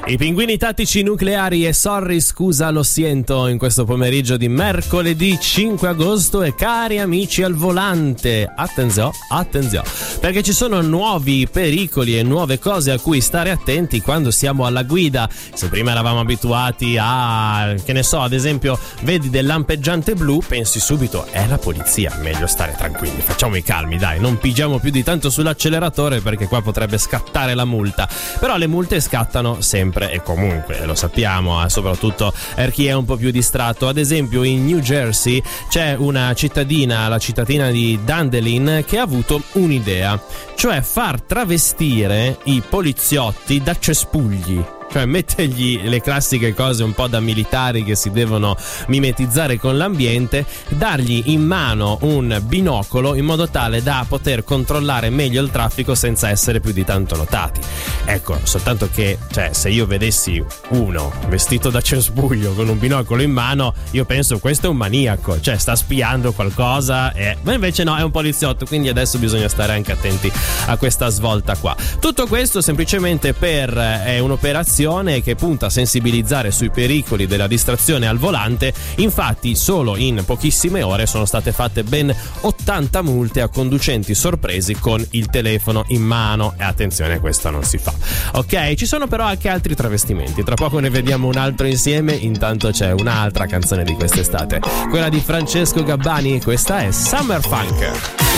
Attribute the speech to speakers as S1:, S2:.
S1: I pinguini tattici nucleari e Sorry scusa lo siento in questo pomeriggio di mercoledì 5 agosto e cari amici al volante, attenzione, perché ci sono nuovi pericoli e nuove cose a cui stare attenti quando siamo alla guida. Se prima eravamo abituati a, che ne so, ad esempio vedi del lampeggiante blu, pensi subito è la polizia, meglio stare tranquilli, facciamo i calmi, dai, non pigiamo più di tanto sull'acceleratore perché qua potrebbe scattare la multa. Però le multe scattano sempre e comunque, lo sappiamo, soprattutto per chi è un po' più distratto. Ad esempio in New Jersey c'è una cittadina, la cittadina di Dandelin, che ha avuto un'idea, cioè far travestire i poliziotti da cespugli. Cioè mettergli le classiche cose un po' da militari che si devono mimetizzare con l'ambiente, dargli in mano un binocolo in modo tale da poter controllare meglio il traffico senza essere più di tanto notati. Ecco, soltanto che, cioè, se io vedessi uno vestito da cespuglio con un binocolo in mano, io penso questo è un maniaco, cioè sta spiando qualcosa, ma invece no, è un poliziotto, quindi adesso bisogna stare anche attenti a questa svolta qua. Tutto questo semplicemente per un'operazione che punta a sensibilizzare sui pericoli della distrazione al volante. Infatti solo in pochissime ore sono state fatte ben 80 multe a conducenti sorpresi con il telefono in mano, e attenzione, questo non si fa. Ok, ci sono però anche altri travestimenti, tra poco ne vediamo un altro insieme. Intanto c'è un'altra canzone di quest'estate, quella di Francesco Gabbani, questa è Summer Funk.